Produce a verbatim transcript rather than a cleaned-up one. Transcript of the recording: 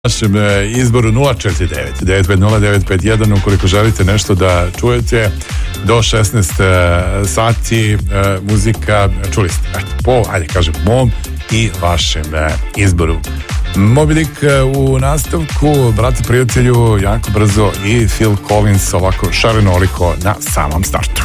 Našem izboru nula četiri devet devet pet nula devet pet jedan ukoliko želite nešto da čujete do šesnaest sati muzika, čuli ste po, ajde kažem, mom i vašem izboru. Mobilik u nastavku, brate prijatelju, jako brzo i Phil Collins ovako šarenoliko na samom startu.